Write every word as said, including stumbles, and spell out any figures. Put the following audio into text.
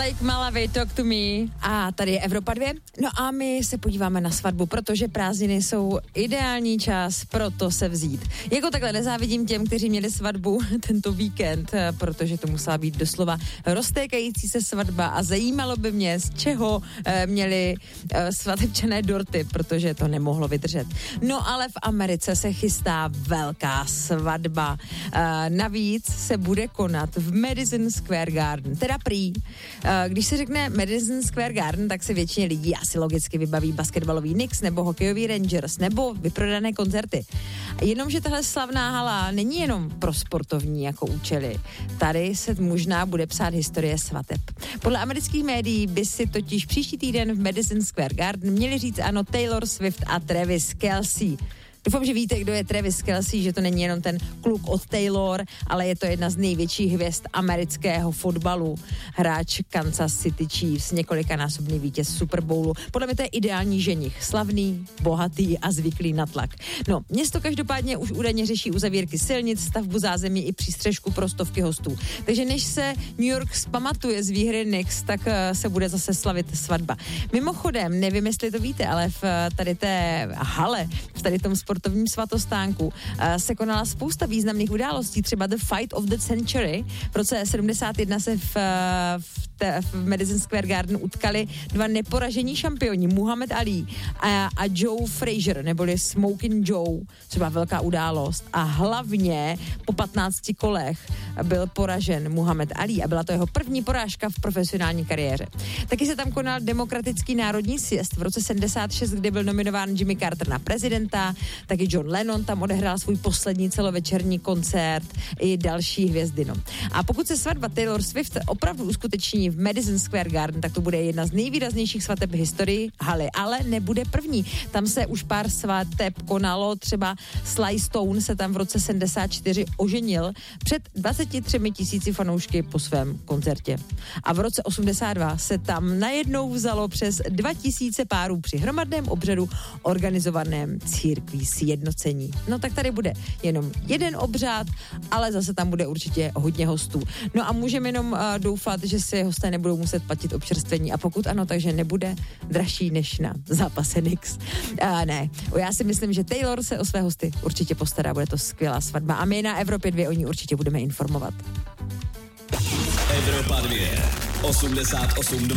Blake Malavy, Talk to Me. A tady je Evropa dva. No a my se podíváme na svatbu, protože prázdniny jsou ideální čas pro to se vzít. Jako takhle nezávidím těm, kteří měli svatbu tento víkend, protože to musela být doslova roztékající se svatba a zajímalo by mě, z čeho eh, měli eh, svatebčané dorty, protože to nemohlo vydržet. No ale v Americe se chystá velká svatba. Eh, navíc se bude konat v Madison Square Garden. Teda prý, když se řekne Madison Square Garden, tak se většině lidí asi logicky vybaví basketbalový Knicks nebo hokejový Rangers nebo vyprodané koncerty. Jenomže tahle slavná hala není jenom pro sportovní jako účely. Tady se možná bude psát historie svateb. Podle amerických médií by si totiž příští týden v Madison Square Garden měli říct ano Taylor Swift a Travis Kelce. Doufám, že víte, kdo je Travis Kelce, že to není jenom ten kluk od Taylor, ale je to jedna z největších hvězd amerického fotbalu. Hráč Kansas City Chiefs, několikanásobný vítěz Super Bowlu. Podle mě to je ideální ženich. Slavný, bohatý a zvyklý na tlak. No, město každopádně už údajně řeší uzavírky silnic, stavbu zázemí i přístřešku pro stovky hostů. Takže než se New York zpamatuje z výhry Knicks, tak uh, se bude zase slavit svatba. Mimochodem, nevím, jestli to víte, ale v tady té hale, v tady tom sportovním svatostánku uh, se konala spousta významných událostí, třeba The Fight of the Century. V roce sedmdesát jedna se v, v, te, v Madison Square Garden utkali dva neporažení šampioni, Muhammad Ali a, a Joe Frazier, neboli Smoking Joe, třeba velká událost. A hlavně po patnácti kolech byl poražen Muhammad Ali a byla to jeho první porážka v profesionální kariéře. Taky se tam konal demokratický národní sjezd v roce sedmdesát šest, kdy byl nominován Jimmy Carter na prezidenta. Taky John Lennon tam odehrál svůj poslední celovečerní koncert i další hvězdy. No. A pokud se svatba Taylor Swift opravdu uskuteční v Madison Square Garden, tak to bude jedna z nejvýraznějších svateb v historii haly, ale nebude první. Tam se už pár svateb konalo, třeba Sly Stone se tam v roce sedmdesát čtyři oženil před dvaceti třemi tisíci fanoušky po svém koncertě. A v roce osmdesát dva se tam najednou vzalo přes dva tisíce párů při hromadném obřadu organizovaném církví sjednocení. No tak tady bude jenom jeden obřad, ale zase tam bude určitě hodně hostů. No a můžeme jenom uh, doufat, že si hosté nebudou muset platit občerstvení a pokud ano, takže nebude dražší než na zápase Knicks. Uh, ne, já si myslím, že Taylor se o své hosty určitě postará, bude to skvělá svatba a my na Evropě dva o ní určitě budeme informovat. Evropa dva, osmdesát osm dva.